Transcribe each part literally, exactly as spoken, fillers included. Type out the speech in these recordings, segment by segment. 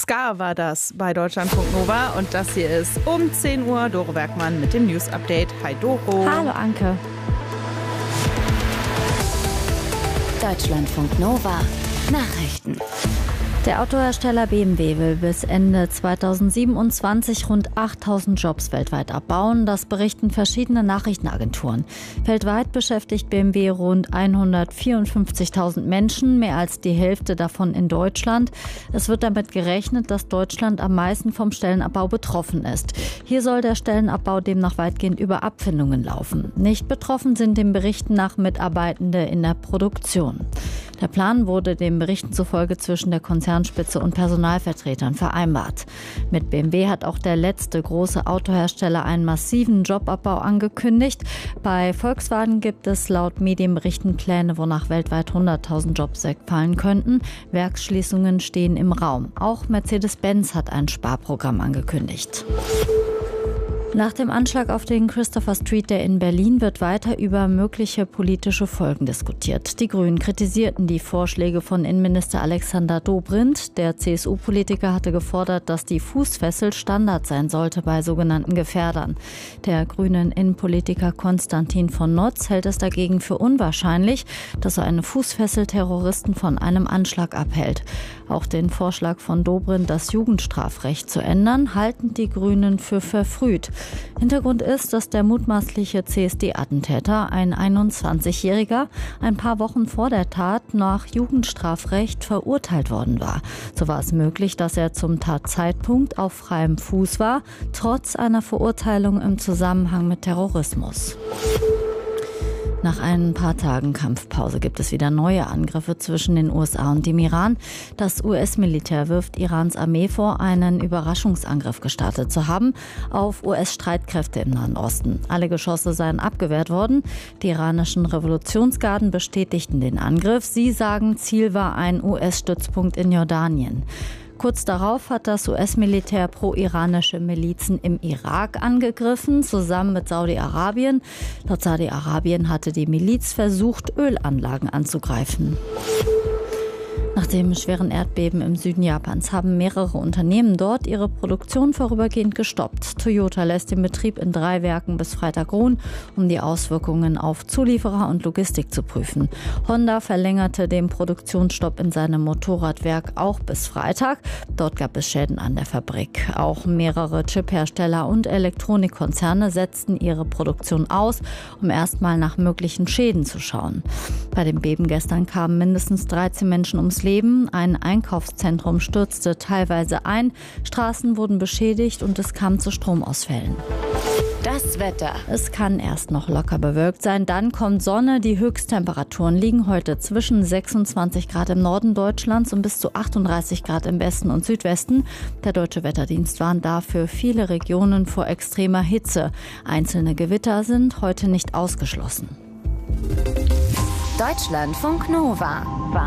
Ska war das bei Deutschlandfunk Nova und das hier ist um zehn Uhr Doro Bergmann mit dem News Update. Hi Doro. Hallo Anke. Deutschlandfunk Nova Nachrichten. Der Autohersteller B M W will bis Ende zweitausendsiebenundzwanzig rund achttausend Jobs weltweit abbauen. Das berichten verschiedene Nachrichtenagenturen. Weltweit beschäftigt B M W rund hundertvierundfünfzigtausend Menschen, mehr als die Hälfte davon in Deutschland. Es wird damit gerechnet, dass Deutschland am meisten vom Stellenabbau betroffen ist. Hier soll der Stellenabbau demnach weitgehend über Abfindungen laufen. Nicht betroffen sind den Berichten nach Mitarbeitende in der Produktion. Der Plan wurde den Berichten zufolge zwischen der Konzernspitze und Personalvertretern vereinbart. Mit B M W hat auch der letzte große Autohersteller einen massiven Jobabbau angekündigt. Bei Volkswagen gibt es laut Medienberichten Pläne, wonach weltweit hunderttausend Jobs wegfallen könnten. Werksschließungen stehen im Raum. Auch Mercedes-Benz hat ein Sparprogramm angekündigt. Nach dem Anschlag auf den Christopher Street Day in Berlin wird weiter über mögliche politische Folgen diskutiert. Die Grünen kritisierten die Vorschläge von Innenminister Alexander Dobrindt. Der C S U-Politiker hatte gefordert, dass die Fußfessel Standard sein sollte bei sogenannten Gefährdern. Der grünen Innenpolitiker Konstantin von Notz hält es dagegen für unwahrscheinlich, dass so eine Fußfessel Terroristen von einem Anschlag abhält. Auch den Vorschlag von Dobrindt, das Jugendstrafrecht zu ändern, halten die Grünen für verfrüht. Hintergrund ist, dass der mutmaßliche C S D-Attentäter, ein einundzwanzigjähriger, ein paar Wochen vor der Tat nach Jugendstrafrecht verurteilt worden war. So war es möglich, dass er zum Tatzeitpunkt auf freiem Fuß war, trotz einer Verurteilung im Zusammenhang mit Terrorismus. Nach ein paar Tagen Kampfpause gibt es wieder neue Angriffe zwischen den U S A und dem Iran. Das U S-Militär wirft Irans Armee vor, einen Überraschungsangriff gestartet zu haben auf U S-Streitkräfte im Nahen Osten. Alle Geschosse seien abgewehrt worden. Die iranischen Revolutionsgarden bestätigten den Angriff. Sie sagen, Ziel war ein U S-Stützpunkt in Jordanien. Kurz darauf hat das U S-Militär pro-iranische Milizen im Irak angegriffen, zusammen mit Saudi-Arabien. Laut Saudi-Arabien hatte die Miliz versucht, Ölanlagen anzugreifen. Nach dem schweren Erdbeben im Süden Japans haben mehrere Unternehmen dort ihre Produktion vorübergehend gestoppt. Toyota lässt den Betrieb in drei Werken bis Freitag ruhen, um die Auswirkungen auf Zulieferer und Logistik zu prüfen. Honda verlängerte den Produktionsstopp in seinem Motorradwerk auch bis Freitag. Dort gab es Schäden an der Fabrik. Auch mehrere Chiphersteller und Elektronikkonzerne setzten ihre Produktion aus, um erstmal nach möglichen Schäden zu schauen. Bei dem Beben gestern kamen mindestens dreizehn Menschen ums Leben. Ein Einkaufszentrum stürzte teilweise ein, Straßen wurden beschädigt und es kam zu Stromausfällen. Das Wetter. Es kann erst noch locker bewölkt sein, dann kommt Sonne. Die Höchsttemperaturen liegen heute zwischen sechsundzwanzig Grad im Norden Deutschlands und bis zu achtunddreißig Grad im Westen und Südwesten. Der Deutsche Wetterdienst warnt dafür viele Regionen vor extremer Hitze. Einzelne Gewitter sind heute nicht ausgeschlossen. Deutschlandfunk Nova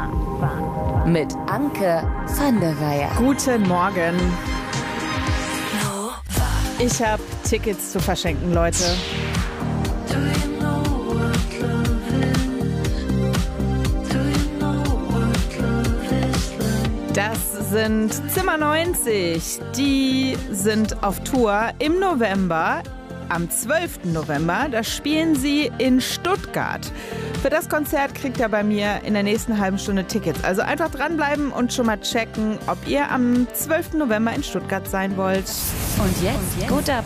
mit Anke van der Weyer. Guten Morgen. Ich habe Tickets zu verschenken, Leute. Das sind Zimmer neunzig. Die sind auf Tour im November. Am zwölften November, da spielen sie in Stuttgart. Für das Konzert kriegt ihr bei mir in der nächsten halben Stunde Tickets. Also einfach dranbleiben und schon mal checken, ob ihr am zwölften November in Stuttgart sein wollt. Und jetzt guter